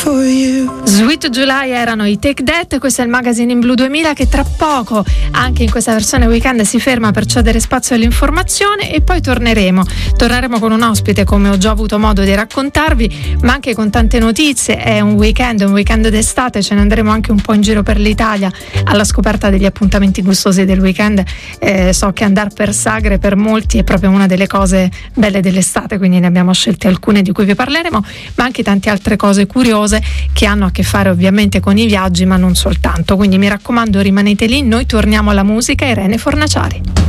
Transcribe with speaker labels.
Speaker 1: for you.
Speaker 2: Sweet July erano i Take That, questo è il Magazine in Blu 2000 che tra poco anche in questa versione weekend si ferma per cedere spazio all'informazione e poi torneremo con un ospite, come ho già avuto modo di raccontarvi, ma anche con tante notizie. È un weekend d'estate, ce ne andremo anche un po' in giro per l'Italia alla scoperta degli appuntamenti gustosi del weekend. So che andare per sagre per molti è proprio una delle cose belle dell'estate, quindi ne abbiamo scelte alcune di cui vi parleremo, ma anche tante altre cose curiose che hanno a che fare ovviamente con i viaggi, ma non soltanto. Quindi mi raccomando, rimanete lì, noi torniamo alla musica. Irene Fornaciari.